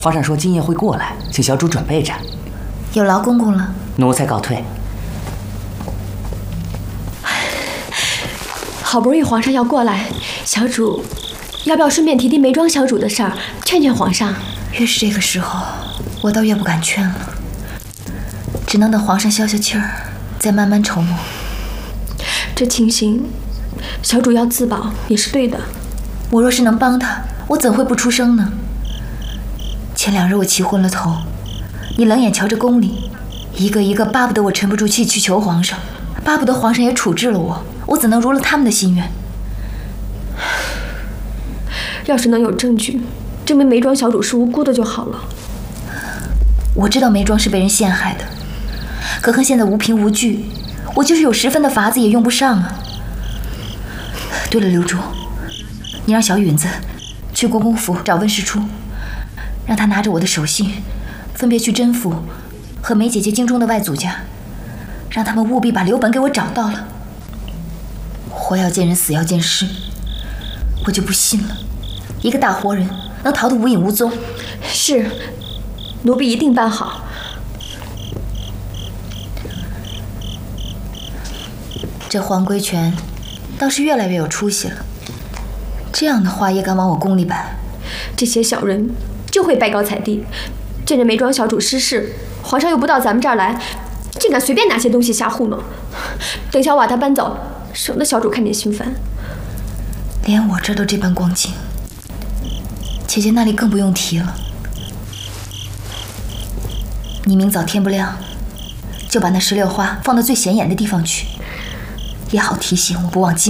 皇上说今夜会过来，请小主准备着。 有劳公公了。 奴才告退。 好不容易皇上要过来，小主要不要顺便提提梅庄小主的事儿，劝劝皇上？ 越是这个时候，我倒越不敢劝了，只能等皇上消消气儿，再慢慢筹谋。 这情形，小主要自保也是对的。 我若是能帮他，我怎会不出声呢？前2日我气昏了头，你冷眼瞧着宫里，一个一个巴不得我沉不住气去求皇上，巴不得皇上也处置了我，我怎能如了他们的心愿？ 要是能有证据证明梅庄小主是无辜的就好了。 我知道梅庄是被人陷害的，可恨现在无凭无据，我就是有10分的法子也用不上啊。对了，刘珠，你让小允子去国公府找温世初，让他拿着我的手信，分别去甄府和梅姐姐京中的外祖家，让他们务必把刘本给我找到了。活要见人，死要见尸，我就不信了，一个大活人能逃得无影无踪。 是，奴婢一定办好。 这黄规全倒是越来越有出息了，这样的话也敢往我宫里摆？ 这些小人就会拜高踩低，见着梅庄小主失势，皇上又不到咱们这儿来，竟敢随便拿些东西瞎糊弄。等小瓦他搬走，省得小主看见心烦。 连我这都这般光景，姐姐那里更不用提了。你明早天不亮，就把那石榴花放到最显眼的地方去，也好提醒我不忘记。